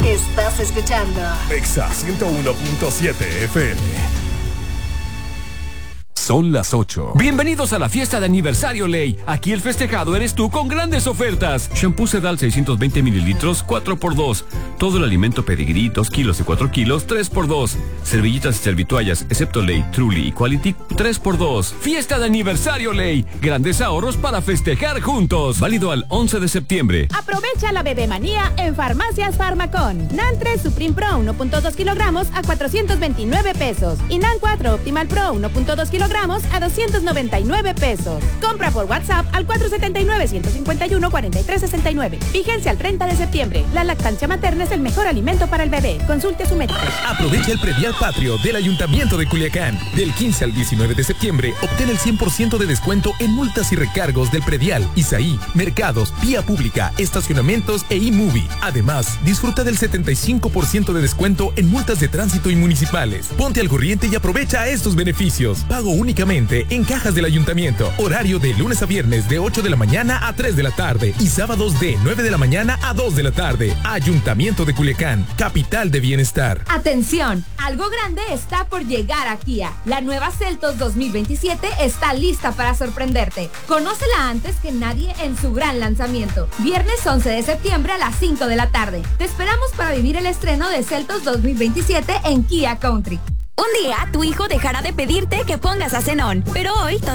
Estás escuchando Exa 101.7 FM. Son las 8. Bienvenidos a la fiesta de aniversario Ley. Aquí el festejado eres tú con grandes ofertas. Shampoo Sedal 620 mililitros, 4x2. Todo el alimento Pedigrí, 2 kilos y 4 kilos, 3x2. Servilletas y servitoallas, excepto Ley, Truly y Quality, 3x2. Fiesta de aniversario Ley. Grandes ahorros para festejar juntos. Válido al 11 de septiembre. Aprovecha la bebemanía en Farmacias Farmacón. NAN 3 Supreme Pro 1.2 kilogramos a 429 pesos. Y NAN 4 Optimal Pro 1.2 kilogramos a 299 pesos. Compra por WhatsApp al 479-151-4369. Vigencia al 30 de septiembre. La lactancia materna es el mejor alimento para el bebé. Consulte a su médico. Aprovecha el predial patrio del Ayuntamiento de Culiacán. Del 15 al 19 de septiembre, obtén el 100% de descuento en multas y recargos del predial, ISAI, mercados, vía pública, estacionamientos e eMovie. Además, disfruta del 75% de descuento en multas de tránsito y municipales. Ponte al corriente y aprovecha estos beneficios. Pago únicamente en cajas del Ayuntamiento. Horario de lunes a viernes de 8 de la mañana a 3 de la tarde y sábados de 9 de la mañana a 2 de la tarde. Ayuntamiento de Culiacán, capital de bienestar. Atención, algo grande está por llegar a Kia. La nueva Seltos 2027 está lista para sorprenderte. Conócela antes que nadie en su gran lanzamiento. Viernes 11 de septiembre a las 5 de la tarde. Te esperamos para vivir el estreno de Seltos 2027 en Kia Country. Un día tu hijo dejará de pedirte que pongas a Zenón, pero hoy